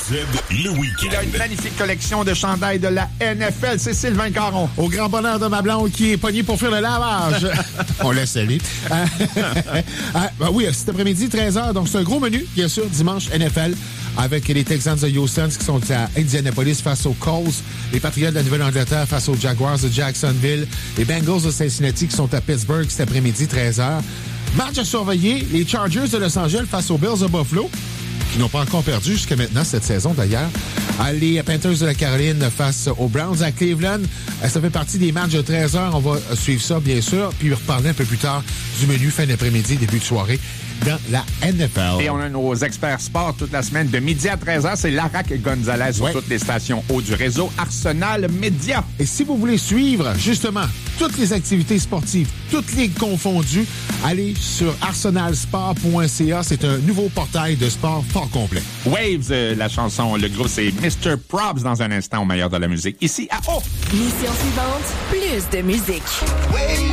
le week-end. Il a une magnifique collection de chandails de la NFL. C'est Sylvain Caron. Au grand bonheur de ma blonde qui est pognée pour faire le lavage. On laisse aller. Oui, cet après-midi, 13h. Donc, c'est un gros menu, bien sûr, dimanche NFL, avec les Texans de Houston qui sont à Indianapolis face aux Colts, les Patriots de la Nouvelle-Angleterre face aux Jaguars de Jacksonville, les Bengals de Cincinnati qui sont à Pittsburgh cet après-midi, 13h. Match à surveiller, les Chargers de Los Angeles face aux Bills de Buffalo, qui n'ont pas encore perdu jusqu'à maintenant cette saison d'ailleurs. Les Panthers de la Caroline face aux Browns à Cleveland. Ça fait partie des matchs de 13h. On va suivre ça, bien sûr, puis reparler un peu plus tard du menu fin d'après-midi, début de soirée dans la NFL. Et on a nos experts sport toute la semaine de midi à 13h. C'est Larac Gonzalez sur toutes les stations haut du réseau Arsenal Média. Et si vous voulez suivre, justement, toutes les activités sportives, toutes ligues confondues, allez sur arsenalsport.ca. C'est un nouveau portail de sport fort complet. Waves, la chanson, le groupe, c'est Mr. Probs dans un instant au meilleur de la musique. Ici à O. Mission suivante, plus de musique.